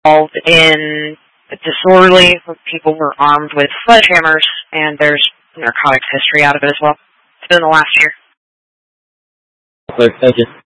involved in disorderly. People were armed with sledgehammers, and there's narcotics history out of it as well. It's been the last year. Thank you.